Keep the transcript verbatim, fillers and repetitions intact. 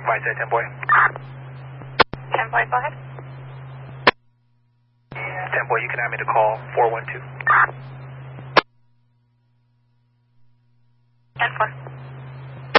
Right there, ten boy. ten boy, go ahead. ten boy, you can have me to call four one two.